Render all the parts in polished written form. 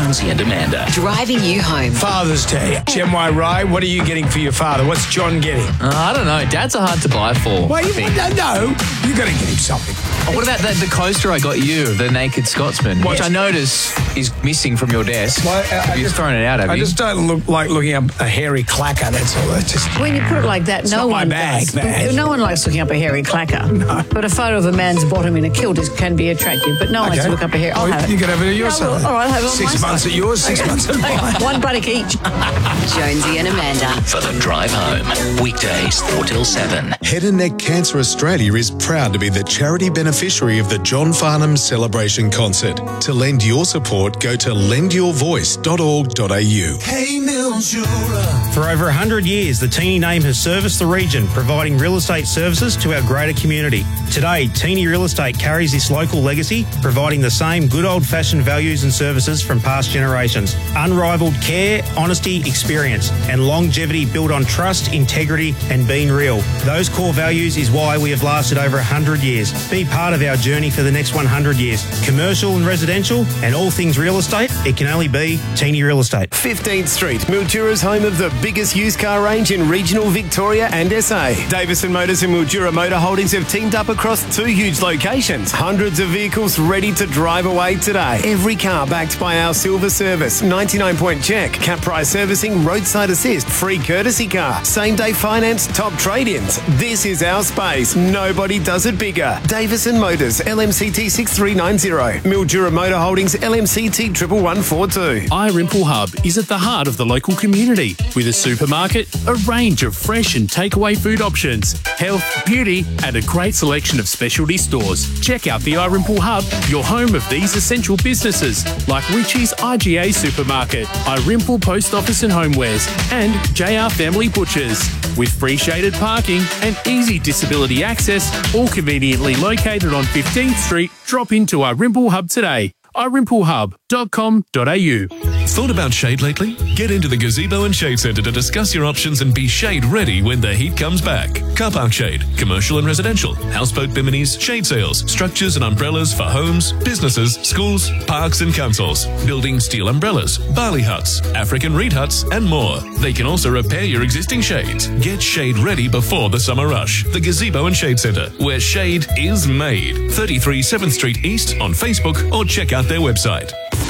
Jonesy and Amanda. Driving you home. Father's Day. Gen Y Rye, what are you getting for your father? What's John getting? I don't know. Dads are hard to buy for. Well, you got to get him something. What about the coaster I got you, the Naked Scotsman, which I notice is missing from your desk? Well, You've thrown it out, have you? I just don't look like looking up a hairy clacker, that's all. It's just, when you put it like that, no one does. No one likes looking up a hairy clacker. No. But a photo of a man's bottom in a kilt can be attractive, but no one likes to look up a hairy. I'll have it. You can have it at your side. All right, I'll have it on 6 my months side. at yours, 6 months at mine. One buttock each. Jonesy and Amanda. For the drive home. Weekdays 4 till 7. Head and Neck Cancer Australia is proud to be the charity beneficiary of the John Farnham Celebration Concert. To lend your support, go to lendyourvoice.org.au. Hey Mildura. For over 100 years, the Teeny name has serviced the region, providing real estate services to our greater community. Today, Teeny Real Estate carries this local legacy, providing the same good old-fashioned values and services from past generations. Unrivaled care, honesty, experience, and longevity built on trust, integrity, and being real. Those core values is why we have lasted over 100 years. Be part of our journey for the next 100 years. Commercial and residential, and all things real estate, it can only be Teeny Real Estate. 15th Street, Mildura's home of the biggest used car range in regional Victoria and SA. Davison Motors and Mildura Motor Holdings have teamed up across 2 huge locations. Hundreds of vehicles ready to drive away today. Every car backed by our silver service, 99-point check, cap price servicing, roadside assist, free courtesy car, same-day finance, top trade-ins. This is our space. Nobody does it bigger. Davison Motors, LMCT 6390. Mildura Motor Holdings, LMCT 11142. iRimple Hub is at the heart of the local community with a supermarket, a range of fresh and takeaway food options, health, beauty, and a great selection of specialty stores. Check out the iRimple Hub, your home of these essential businesses like Richie's IGA Supermarket, iRimple Post Office and Homewares, and JR Family Butchers. With free shaded parking and easy disability access, all conveniently located on 15th Street, drop into iRimple Hub today. irimplehub.com.au. Thought about shade lately? Get into the Gazebo and Shade Centre to discuss your options and be shade ready when the heat comes back. Car park shade, commercial and residential, houseboat biminis, shade sails, structures and umbrellas for homes, businesses, schools, parks and councils, building steel umbrellas, barley huts, African reed huts and more. They can also repair your existing shades. Get shade ready before the summer rush. The Gazebo and Shade Centre, where shade is made. 33 7th Street East on Facebook or check out their website.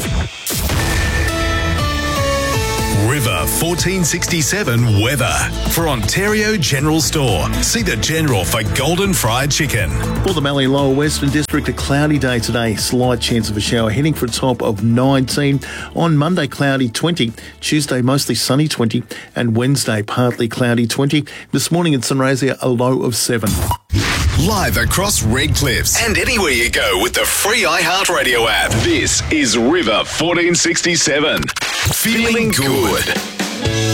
River 1467 weather. For Ontario General Store, see the General for golden fried chicken. For the Mallee Lower Western District, a cloudy day today. Slight chance of a shower, heading for a top of 19. On Monday, cloudy 20. Tuesday, mostly sunny 20. And Wednesday, partly cloudy 20. This morning in Sunraysia, a low of 7. Live across Red Cliffs and anywhere you go with the free iHeartRadio app. This is River 1467. Feeling good.